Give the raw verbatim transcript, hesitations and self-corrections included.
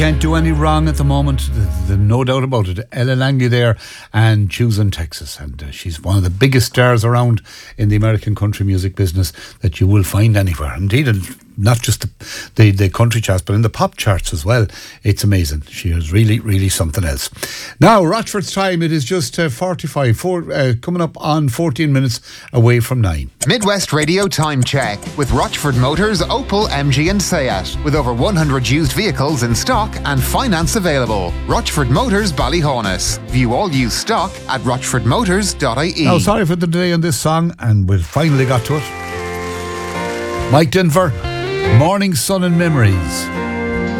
Can't do any wrong at the moment. There's no doubt about it. Ella Langley there and choosing Texas. And uh, she's one of the biggest stars around in the American country music business that you will find anywhere. Indeed, and not just the, the, the country charts, but in the pop charts as well. It's amazing. She is really, really something else. Now, Rochford's time, it is just uh, forty-five, four, uh, coming up on fourteen minutes away from nine. Midwest Radio Time Check with Rochford Motors, Opel, M G and Seat. With over one hundred used vehicles in stock and finance available. Rochford Motors, Ballyhonus. View all used stock at rochford motors dot I E. Now, sorry for the delay on this song, and we've finally got to it. Mike Denver, Morning Sun and Memories.